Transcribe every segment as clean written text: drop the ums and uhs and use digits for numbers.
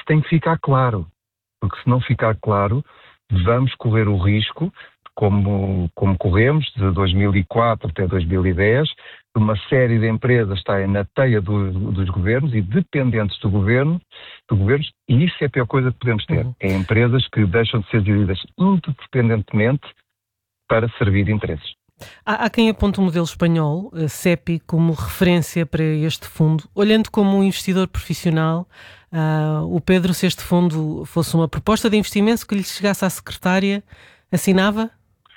tem que ficar claro, porque se não ficar claro, vamos correr o risco, como corremos de 2004 até 2010, de uma série de empresas estarem na teia dos governos e dependentes do governo, e isso é a pior coisa que podemos ter. É empresas que deixam de ser geridas independentemente para servir interesses. Há quem aponte o modelo espanhol, a CEPI, como referência para este fundo. Olhando como um investidor profissional, o Pedro, se este fundo fosse uma proposta de investimento que lhe chegasse à secretária, assinava?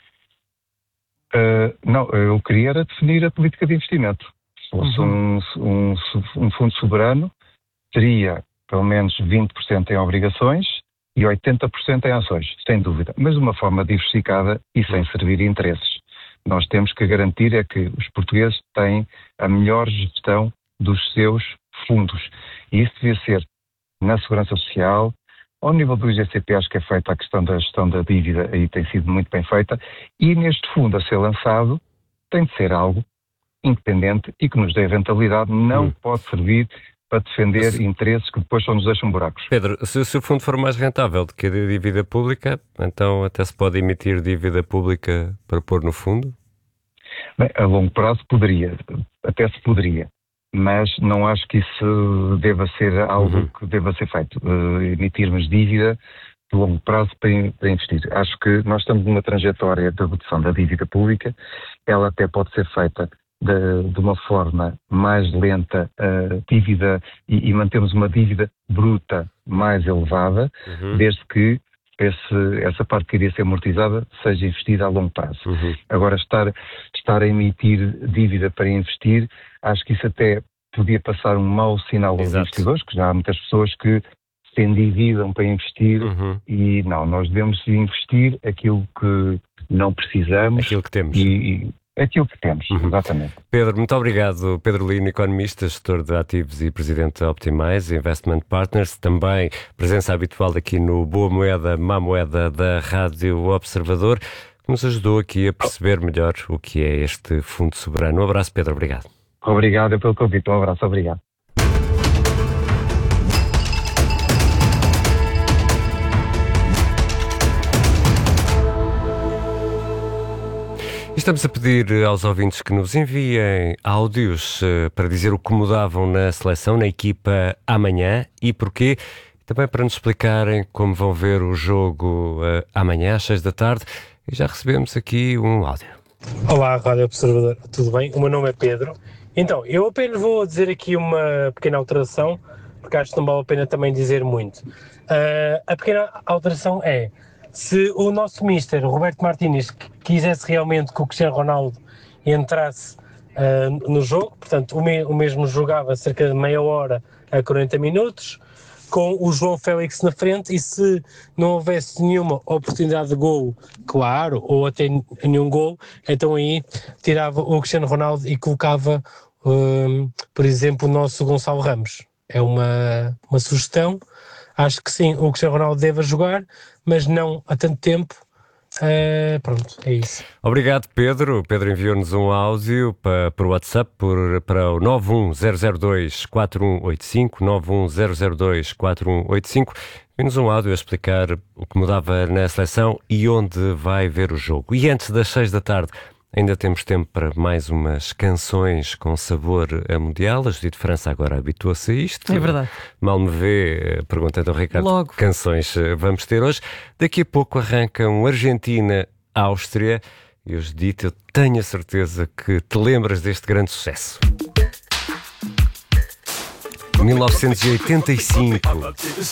Não, eu queria era definir a política de investimento. Se fosse um fundo soberano, teria pelo menos 20% em obrigações e 80% em ações, sem dúvida. Mas de uma forma diversificada e sem servir interesses. Nós temos que garantir é que os portugueses têm a melhor gestão dos seus fundos. E isso devia ser na segurança social, ao nível do IGCP, acho que é feita a questão da gestão da dívida, aí tem sido muito bem feita, e neste fundo a ser lançado tem de ser algo independente e que nos dê rentabilidade, não pode servir para defender interesses que depois só nos deixam buracos. Pedro, se o fundo for mais rentável do que a dívida pública, então até se pode emitir dívida pública para pôr no fundo? Bem, a longo prazo até se poderia, mas não acho que isso deva ser algo que deva ser feito. Emitirmos dívida de longo prazo para investir. Acho que nós estamos numa trajetória de redução da dívida pública, ela até pode ser feita de uma forma mais lenta, dívida, e mantemos uma dívida bruta mais elevada, desde que essa parte que iria ser amortizada seja investida a longo prazo. Agora, estar a emitir dívida para investir, acho que isso até podia passar um mau sinal aos investidores, que já há muitas pessoas que se endividam para investir e não, nós devemos investir aquilo que não precisamos. Aquilo que temos. Aquilo que temos, exatamente. Pedro, muito obrigado. Pedro Lino, economista, gestor de ativos e presidente da Optimize Investment Partners, também presença habitual aqui no Boa Moeda, Má Moeda da Rádio Observador, que nos ajudou aqui a perceber melhor o que é este fundo soberano. Um abraço, Pedro, obrigado. Obrigado pelo convite, um abraço, obrigado. Estamos a pedir aos ouvintes que nos enviem áudios para dizer o que mudavam na seleção, na equipa amanhã e porquê. Também para nos explicarem como vão ver o jogo amanhã às 6 da tarde. E já recebemos aqui um áudio. Olá, Rádio Observador, tudo bem? O meu nome é Pedro. Então, eu apenas vou dizer aqui uma pequena alteração, porque acho que não vale a pena também dizer muito. A pequena alteração é: se o nosso mister, Roberto Martínez, quisesse realmente que o Cristiano Ronaldo entrasse no jogo, portanto, o mesmo jogava cerca de meia hora a 40 minutos, com o João Félix na frente, e se não houvesse nenhuma oportunidade de golo, claro, ou até nenhum golo, então aí tirava o Cristiano Ronaldo e colocava, por exemplo, o nosso Gonçalo Ramos. É uma sugestão. Acho que sim, o Cristiano Ronaldo deve jogar, mas não há tanto tempo. Pronto, é isso. Obrigado, Pedro. O Pedro enviou-nos um áudio para o WhatsApp para o 910024185, 910024185. Enviou-nos um áudio a explicar o que mudava na seleção e onde vai ver o jogo. E antes das 6 da tarde, ainda temos tempo para mais umas canções com sabor a mundial. A Judite França agora habitua-se a isto. É verdade. Mal me vê, perguntando ao Ricardo Logo. Que canções vamos ter hoje. Daqui a pouco arrancam Argentina-Áustria. E a Judite, eu tenho a certeza que te lembras deste grande sucesso. 1985.